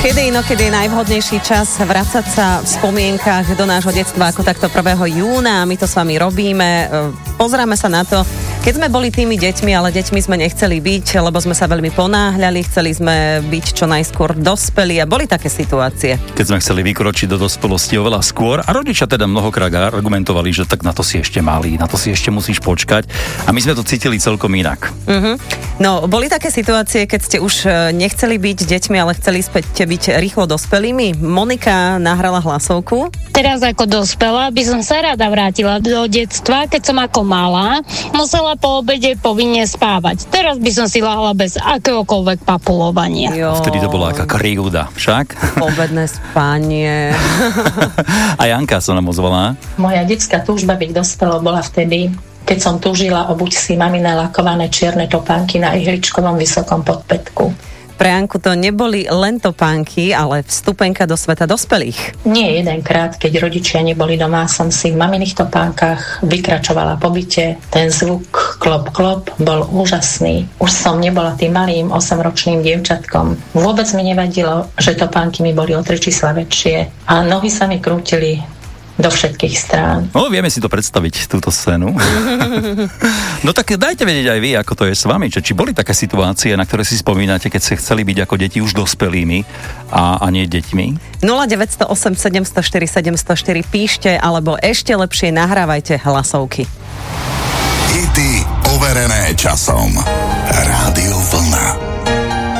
Kedy inokedy je najvhodnejší čas vracať sa v spomienkach do nášho detstva ako takto 1. júna a my to s vami robíme. Pozráme sa na to, keď sme boli tými deťmi, ale deťmi sme nechceli byť, lebo sme sa veľmi ponáhľali, chceli sme byť čo najskôr dospelí a boli také situácie. Keď sme chceli vykročiť do dospelosti oveľa skôr a rodičia teda mnohokrát argumentovali, že tak na to si ešte malý, na to si ešte musíš počkať a my sme to cítili celkom inak. No, boli také situácie, keď ste už nechceli byť deťmi, ale chceli späť byť rýchlo dospelými. Monika nahrala hlasovku. Teraz ako dospelá by som sa rada vrátila do detstva, keď som ako malá musela po obede povinne spávať. Teraz by som si lahla bez akéhokoľvek papulovania. A vtedy to bola aká krivda, však? Obedné spanie. A Janka sa nám ozvala. Moja detská túžba byť dospelou bola vtedy, keď som túžila obuť si mamine lakované čierne topánky na ihličkovom vysokom podpätku. Pre Janku to neboli len topánky, ale vstupenka do sveta dospelých. Nie jedenkrát, keď rodičia neboli doma, som si v maminých topánkach vykračovala po byte. Ten zvuk klop klop bol úžasný. Už som nebola tým malým 8-ročným dievčatkom. Vôbec mi nevadilo, že topánky mi boli o 3 čísla väčšie a nohy sa mi krútili do všetkých strán. No, vieme si to predstaviť, túto scénu. No tak dajte vedieť aj vy, ako to je s vami, či boli také situácie, na ktoré si spomínate, keď ste chceli byť ako deti už dospelými a nie deťmi. 0908 704 704 píšte, alebo ešte lepšie nahrávajte hlasovky. Hity overené časom. Rádio Vlna.